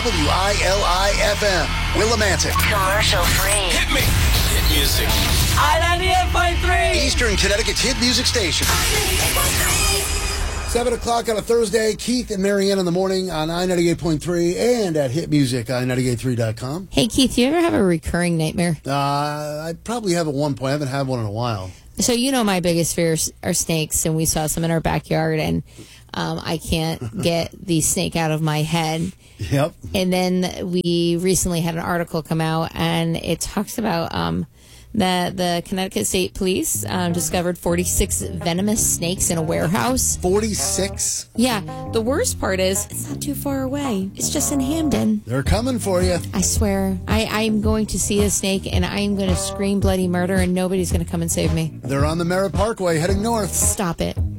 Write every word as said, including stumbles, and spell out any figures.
W I L I F M, Willimantic. Commercial free. Hit me. Hit music. I ninety-eight point three. Eastern Connecticut's hit music station. seven o'clock on a Thursday. Keith and Marianne in the morning on I ninety-eight point three and at Hit Music, I ninety-eight point three dot com. Hey, Keith, you ever have a recurring nightmare? Uh, I probably have at one point. I haven't had one in a while. So you know my biggest fears are snakes, and we saw some in our backyard, and um, I can't get the snake out of my head. Yep. And then we recently had an article come out, and it talks about um, the the Connecticut State Police um, discovered forty-six venomous snakes in a warehouse. forty-six? Yeah. The worst part is it's not too far away. It's just in Hamden. They're coming for you. I swear. I, I'm going to see a snake, and I'm going to scream bloody murder, and nobody's going to come and save me. They're on the Merritt Parkway heading north. Stop it.